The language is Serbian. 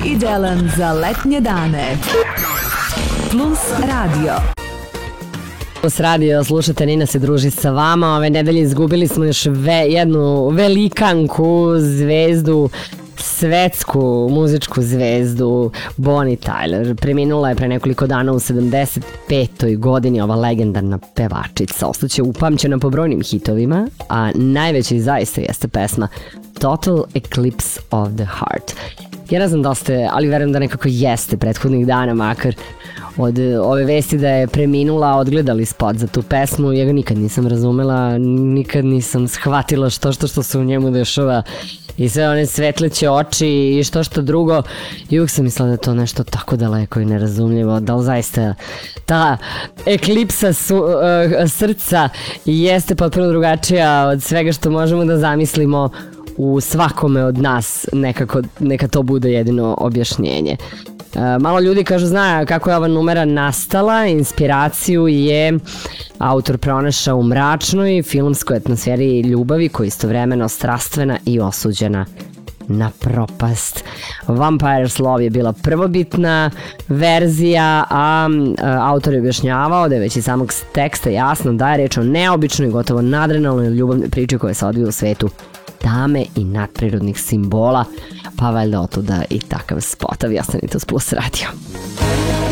Idealan za letnje dane. Plus radio. Plus radio, slušate, Nina se druži sa vama. Ove nedelje izgubili smo još jednu velikanku zvezdu, svetsku muzičku zvezdu, Bonnie Tyler. Preminula je pre nekoliko dana u 75. godini ova legendarna pevačica. Ostaće upamćena po brojnim hitovima, a najveći zaista jeste pesma Total Eclipse of the Heart. Ja ne znam da ste, ali verujem da nekako jeste prethodnih dana, makar od ove vesti da je preminula, odgledali spot za tu pesmu. Ja ga nikad nisam razumela, nikad nisam shvatila što se u njemu dešava i sve one svetleće oči i što drugo. I uvijek sam mislila da je to nešto tako daleko i nerazumljivo. Da li zaista ta eklipsa srca jeste potpuno drugačija od svega što možemo da zamislimo u svakome od nas, neka to bude jedino objašnjenje. Malo ljudi kažu zna kako je ova numera nastala. Inspiraciju je autor pronašao u mračnoj filmskoj atmosferi ljubavi koja je istovremeno strastvena i osuđena na propast. Vampire's Love je bila prvobitna verzija, a autor je objašnjavao da je već iz samog teksta jasno da je reč o neobičnoj, gotovo nadrenalnoj ljubavnoj priči koja se odvija u svetu tame i nadprirodnih simbola, pa valjda otuda i takav spot. A vi ostanite uz Plus radio.